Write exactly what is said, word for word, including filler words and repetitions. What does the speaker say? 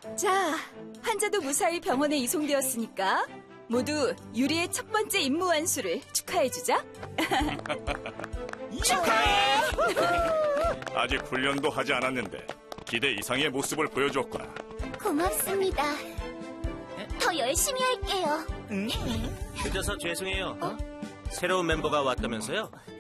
자, 환자도 무사히 병원에 이송되었으니까 모두 유리의 첫 번째 임무 완수를 축하해주자. 축하해! 아직 훈련도 하지 않았는데 기대 이상의 모습을 보여줬구나. 고맙습니다. 더 열심히 할게요. 늦어서 죄송해요. 새로운 멤버가 왔다면서요?